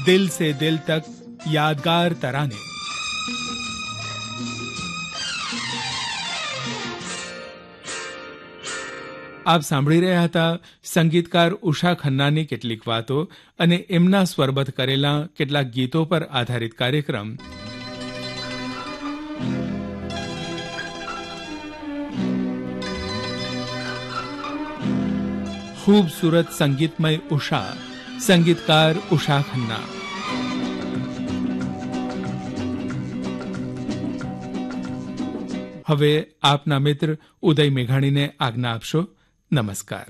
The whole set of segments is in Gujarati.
દિલ સે દિલ તક યાદગાર તરાને. આપ સાંભળી રહ્યા હતા સંગીતકાર ઉષા ખન્નાની કેટલીક વાતો અને એમના સ્વરબદ્ધ કરેલા કેટલાક ગીતો પર આધારિત કાર્યક્રમ खूबसूरत संगीतमय उषा, संगीतकार उषा खन्ना. હવે આપના મિત્ર ઉદય મેઘાણીને આજ્ઞા આપશો. નમસ્કાર.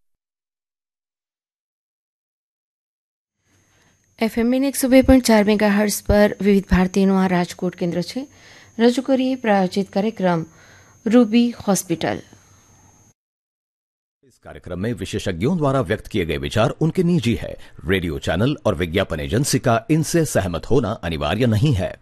FM 102.4 મેગાહર્ટ્ઝ પર વિવિધ ભારતીનું આ રાજકોટ કેન્દ્ર છે. રજૂ કરીએ પ્રાયોજિત કાર્યક્રમ रूबी हॉस्पिटल. इस कार्यक्रम में विशेषज्ञों द्वारा व्यक्त किए गए विचार उनके निजी है. रेडियो चैनल और विज्ञापन एजेंसी का इनसे सहमत होना अनिवार्य नहीं है.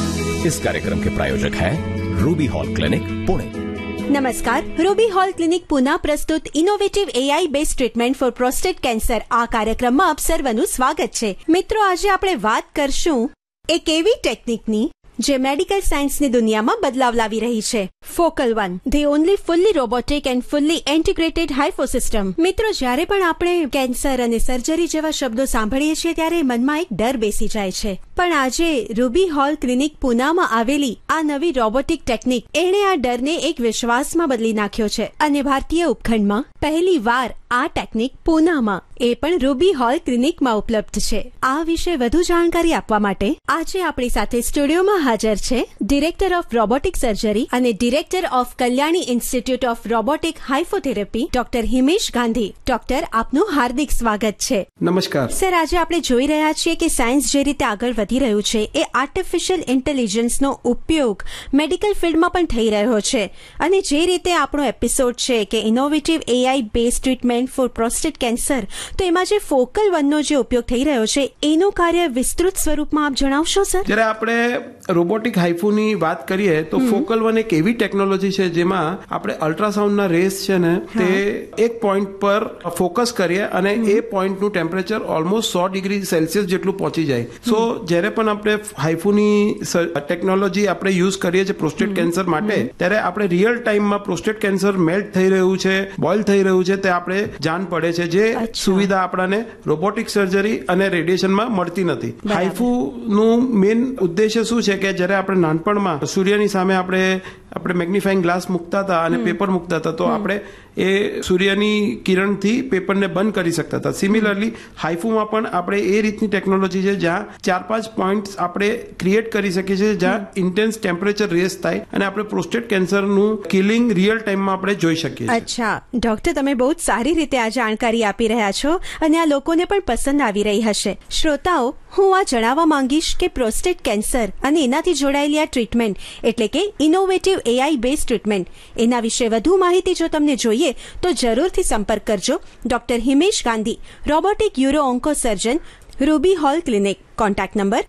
इस कार्यक्रम के प्रायोजक हैं रूबी हॉल क्लिनिक पुणे. નમસ્કાર. રૂબી હોલ ક્લિનિક પુના પ્રસ્તુત innovative AI base treatment four prostate cancer આ કાર્યક્રમમાં આપ સર્વનું સ્વાગત છે. મિત્રો, આજે આપણે વાત કરશું એક એવી ટેકનિકની જે મેડિકલ સાયન્સની દુનિયામાં બદલાવ લાવી રહી છે. Focal 1, the only fully robotic and fully integrated હાઇફો system. મિત્રો, જ્યારે પણ આપણે કેન્સર અને સર્જરી જેવા શબ્દો સાંભળીએ છીએ ત્યારે મનમાં એક ડર બેસી જાય છે. પણ આજે રૂબી હોલ ક્લિનિક પુનામાં આવેલી આ નવી રોબોટિક ટેકનિક એણે આ ડરને એક વિશ્વાસમાં બદલી નાખ્યો છે અને ભારતીય ઉપખંડમાં પહેલી વાર આ ટેકનિક પુનામાં એ પણ રૂબી હોલ ક્લિનિકમાં ઉપલબ્ધ છે. આ વિશે વધુ જાણકારી આપવા માટે આજે આપણી સાથે સ્ટુડિયોમાં હાજર છે ડિરેક્ટર ઓફ રોબોટિક સર્જરી અને director of Kalyani institute of robotic હાઇફોથેરાપી doctor Himesh Gandhi. Doctor, આપનું હાર્દિક સ્વાગત છે. નમસ્કાર સર. આજે આપણે જોઈ રહ્યા છીએ કે સાયન્સ જે રીતે આગળ વધી રહ્યું છે એ આર્ટિફિશિયલ ઇન્ટેલિજન્સનો ઉપયોગ મેડિકલ ફિલ્ડમાં પણ થઈ રહ્યો છે અને જે રીતે આપણો એપિસોડ છે કે innovative AI base treatment four prostate cancer, તો એમાં જે ફોકલ 1નો જે ઉપયોગ થઈ રહ્યો છે એનું કાર્ય વિસ્તૃત સ્વરૂપમાં આપ જણાવશો સર? જ્યારે આપણે રોબોટિક હાઇફુની વાત કરીએ તો ફોકલ 1 એક એવી ટેકનોલોજી છે જેમાં આપણે અલ્ટ્રાસાઉન્ડના રેસ છે ને તે એક પોઈન્ટ પર ફોકસ કરીએ અને એ પોઈન્ટનું ટેમ્પરેચર ઓલમોસ્ટ 100 ડિગ્રી સેલ્સિયસ જેટલું પહોંચી જાય. સો જ્યારે પણ આપણે હાઇફુની ટેકનોલોજી આપણે યુઝ કરીએ છીએ પ્રોસ્ટેટ કેન્સર માટે, ત્યારે આપણે રિયલ ટાઈમમાં પ્રોસ્ટેટ કેન્સર મેલ્ટ થઈ રહ્યું છે, બોઇલ થઈ રહ્યું છે, તે આપણે જાણ પડે છે, જે સુવિધા આપણને રોબોટિક સર્જરી અને રેડિયેશનમાં મળતી નથી. હાઇફુનું મેઇન ઉદ્દેશ્ય શું છે કે જ્યારે આપણે નાનપણમાં સૂર્યની સામે આપણે મેગ્નિફાઇંગ ગ્લાસ મૂકતા હતા અને પેપર મૂકતા હતા તો આપણે એ સૂર્યની કિરણથી પેપરને બંધ કરી શકતા હતા. સિમિલરલી હાઇફુમાં પણ આપણે એ રીતની ટેકનોલોજી છે જ્યાં 4-5 પોઈન્ટ્સ આપણે ક્રિએટ કરી શકીએ છીએ જ્યાં ઇન્ટેન્સ ટેમ્પરેચર રેસ થાય અને આપણે પ્રોસ્ટેટ કેન્સરનું કિલિંગ રિયલ ટાઈમમાં આપણે જોઈ શકીએ. અચ્છા ડોક્ટર, તમે બહુ જ સારી રીતે આ જાણકારી આપી રહ્યા છો અને આ લોકોને પણ પસંદ આવી રહી હશે. શ્રોતાઓ, હું આ જણાવવા માંગીશ કે પ્રોસ્ટેટ કેન્સર અને એનાથી જોડાયેલી આ ટ્રીટમેન્ટ એટલે કે ઇનોવેટિવ એઆઈ બેઝ ટ્રીટમેન્ટ, એના વિશે વધુ માહિતી જો તમને જોઈએ તો જરૂરથી સંપર્ક કરજો doctor Himesh Gandhi, robotic euro onco સર્જન, Ruby hall clinic. Contact number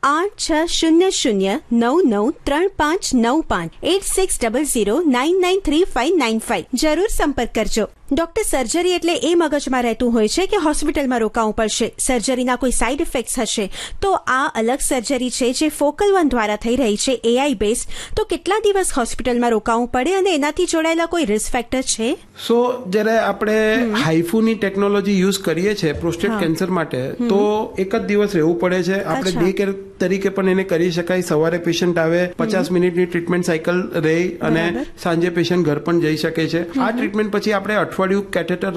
8600993595 8600993595. જરૂર સંપર્ક કરજો. ડોક્ટર, સર્જરી એટલે એ મગજમાં રહેતું હોય છે કે હોસ્પિટલમાં રોકાવું પડશે, સર્જરીના કોઈ સાઇડ ઇફેક્ટ્સ હશે. તો આ અલગ સર્જરી છે જે ફોકલ 1 દ્વારા થઈ રહી છે એઆઈ બેઝ, તો કેટલા દિવસ હોસ્પિટલમાં રોકાવું પડે અને એનાથી જોડાયેલા કોઈ રિસ્ક ફેક્ટર છે? સો જ્યારે આપણે હાઇફુની ટેકનોલોજી યુઝ કરીએ છીએ પ્રોસ્ટેટ કેન્સર માટે તો એક જ દિવસ રહેવું પડે છે. આપણે ડે કેર તરીકે પણ એને કરી શકાય. સવારે પેશન્ટ આવે, 50 મિનિટની ટ્રીટમેન્ટ સાયકલ રહી અને સાંજે પેશન્ટ ઘર પણ જઈ શકે છે. આ ટ્રીટમેન્ટ પછી આપણે અઠવાડિયું કેથેટર